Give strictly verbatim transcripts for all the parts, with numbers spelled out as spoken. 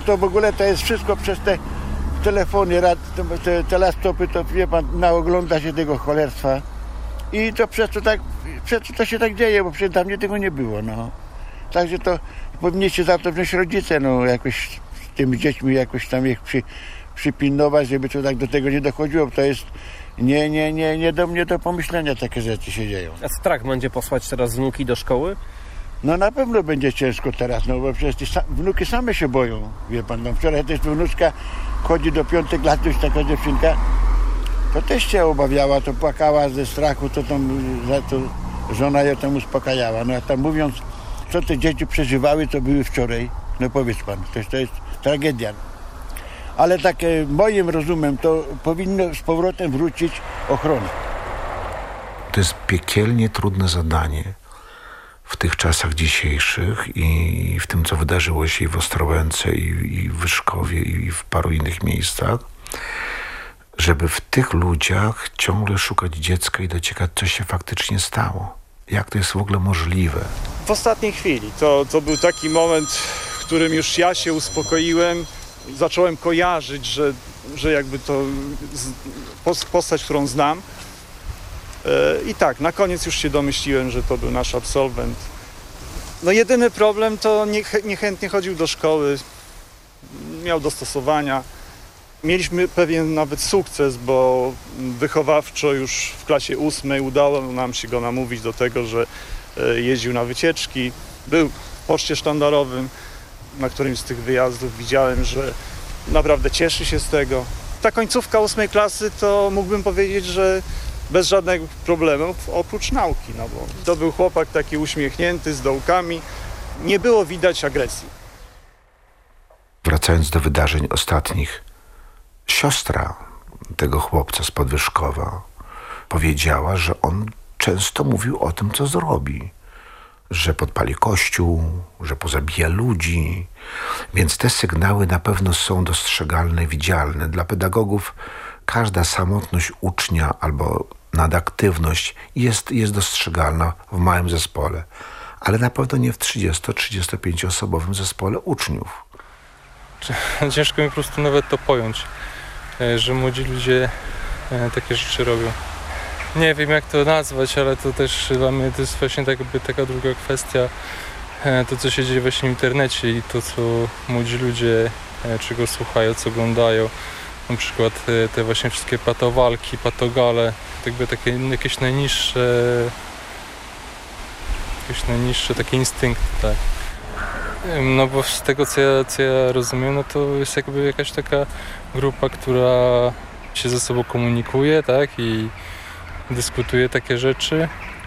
to w ogóle to jest wszystko przez te telefony, te, te laptopy, to wie pan, naogląda się tego cholerstwa. I to przez to tak, przez to, to się tak dzieje, bo przecież dawniej tego nie było, no. Także to powinniście za to wziąć rodzice, no, jakoś z tymi dziećmi jakoś tam ich przy, przypilnować, żeby to tak do tego nie dochodziło, bo to jest nie, nie, nie, nie do mnie do pomyślenia takie rzeczy się dzieją. A strach będzie posłać teraz wnuki do szkoły? No na pewno będzie ciężko teraz, no bo przecież sa- wnuki same się boją, wie pan, no wczoraj też wnuczka chodzi do piątej klasy, już taka dziewczynka, to też się obawiała, to płakała ze strachu, to tam za to żona ją tam uspokajała. No a tam mówiąc, co te dzieci przeżywały, to były wczoraj, no powiedz pan, to, to jest tragedia. Ale tak e, moim rozumem, to powinno z powrotem wrócić ochrona. To jest piekielnie trudne zadanie w tych czasach dzisiejszych i w tym, co wydarzyło się i w Ostrołęce, i, i w Wyszkowie, i w paru innych miejscach, żeby w tych ludziach ciągle szukać dziecka i dociekać, co się faktycznie stało. Jak to jest w ogóle możliwe? W ostatniej chwili. To, to był taki moment, w którym już ja się uspokoiłem. Zacząłem kojarzyć, że, że jakby to postać, którą znam. I tak, na koniec już się domyśliłem, że to był nasz absolwent. No jedyny problem to niech, niechętnie chodził do szkoły, miał dostosowania. Mieliśmy pewien nawet sukces, bo wychowawczo już w klasie ósmej udało nam się go namówić do tego, że jeździł na wycieczki. Był w poczcie sztandarowym, na którymś z tych wyjazdów widziałem, że naprawdę cieszy się z tego. Ta końcówka ósmej klasy to mógłbym powiedzieć, że bez żadnych problemów, oprócz nauki, no bo to był chłopak taki uśmiechnięty, z dołkami. Nie było widać agresji. Wracając do wydarzeń ostatnich, siostra tego chłopca z Podwyżkowa powiedziała, że on często mówił o tym, co zrobi. Że podpali kościół, że pozabija ludzi. Więc te sygnały na pewno są dostrzegalne, widzialne. Dla pedagogów każda samotność ucznia albo nadaktywność jest, jest dostrzegalna w małym zespole, ale na pewno nie w trzydziesto-trzydziestopięcioosobowym zespole uczniów. Ciężko mi po prostu nawet to pojąć, że młodzi ludzie takie rzeczy robią. Nie wiem, jak to nazwać, ale to też dla mnie to jest właśnie tak jakby taka druga kwestia, to co się dzieje właśnie w internecie i to co młodzi ludzie czego słuchają, co oglądają. Na przykład te właśnie wszystkie patowalki, patogale, jakby takie jakieś najniższe, jakieś najniższe takie instynkty, tak. No bo z tego co ja, co ja rozumiem, no to jest jakby jakaś taka grupa, która się ze sobą komunikuje, tak, i dyskutuje takie rzeczy.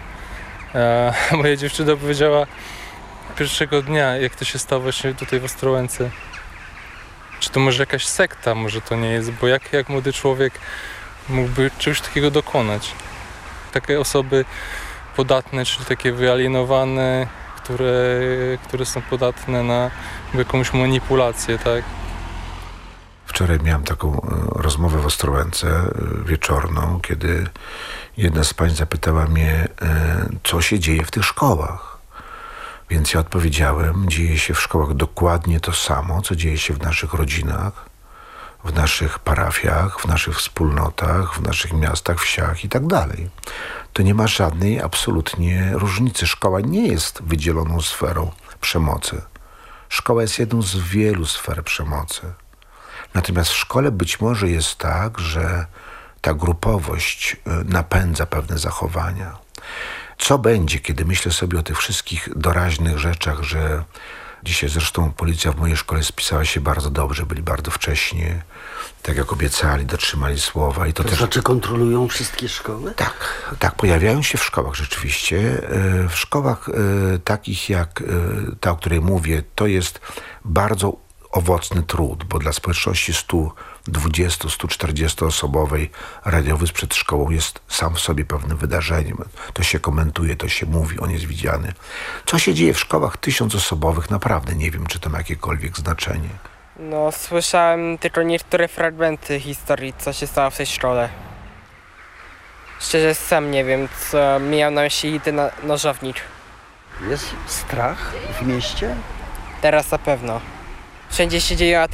A moja dziewczyna powiedziała pierwszego dnia, jak to się stało właśnie tutaj w Ostrołęce, czy to może jakaś sekta, może to nie jest, bo jak, jak młody człowiek mógłby czegoś takiego dokonać? Takie osoby podatne, czyli takie wyalienowane, które, które są podatne na jakąś manipulację, tak? Wczoraj miałem taką rozmowę w Ostrołęce wieczorną, kiedy jedna z pań zapytała mnie, co się dzieje w tych szkołach. Więc ja odpowiedziałem, dzieje się w szkołach dokładnie to samo, co dzieje się w naszych rodzinach, w naszych parafiach, w naszych wspólnotach, w naszych miastach, wsiach i tak dalej. To nie ma żadnej absolutnie różnicy. Szkoła nie jest wydzieloną sferą przemocy. Szkoła jest jedną z wielu sfer przemocy. Natomiast w szkole być może jest tak, że ta grupowość napędza pewne zachowania. Co będzie, kiedy myślę sobie o tych wszystkich doraźnych rzeczach, że dzisiaj zresztą policja w mojej szkole spisała się bardzo dobrze, byli bardzo wcześnie, tak jak obiecali, dotrzymali słowa. I to, to też... znaczy kontrolują wszystkie szkoły? Tak, tak, pojawiają się w szkołach rzeczywiście. W szkołach takich jak ta, o której mówię, to jest bardzo owocny trud, bo dla społeczności stu dwudziestu, stu czterdziestu osobowej radiowóz przed szkołą jest sam w sobie pewnym wydarzeniem. To się komentuje, to się mówi, on jest widziany. Co się dzieje w szkołach tysiącosobowych, naprawdę nie wiem, czy to ma jakiekolwiek znaczenie. No, słyszałem tylko niektóre fragmenty historii, co się stało w tej szkole. Szczerze sam nie wiem, co miał na myśli ten nożownik. Jest strach w mieście? Teraz na pewno. Wszędzie się dzieją